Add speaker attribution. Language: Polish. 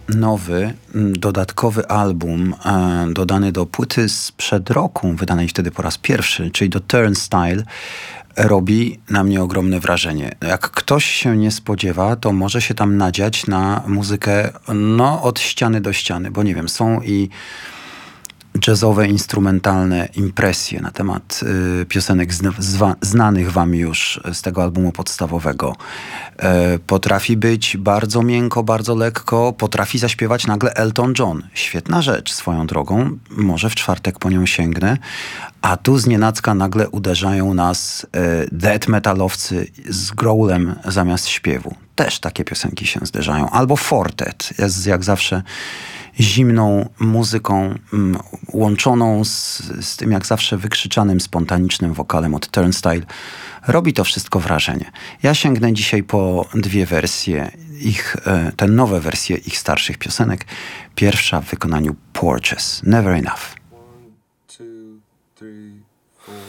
Speaker 1: nowy, dodatkowy album dodany do płyty sprzed roku, wydanej wtedy po raz pierwszy, czyli do Turnstile, robi na mnie ogromne wrażenie. Jak ktoś się nie spodziewa, to może się tam nadziać na muzykę od ściany do ściany, bo nie wiem, są i jazzowe, instrumentalne impresje na temat piosenek znanych wam już z tego albumu podstawowego. Potrafi być bardzo miękko, bardzo lekko, potrafi zaśpiewać nagle Elton John. Świetna rzecz swoją drogą, może w czwartek po nią sięgnę, a tu znienacka nagle uderzają nas death metalowcy z growlem zamiast śpiewu. Też takie piosenki się zderzają. Albo Fortet, jest jak zawsze zimną muzyką łączoną z tym jak zawsze wykrzyczanym, spontanicznym wokalem od Turnstile. Robi to wszystko wrażenie. Ja sięgnę dzisiaj po dwie wersje te nowe wersje ich starszych piosenek. Pierwsza w wykonaniu Porches, Never Enough.
Speaker 2: 1, 2, 3, 4.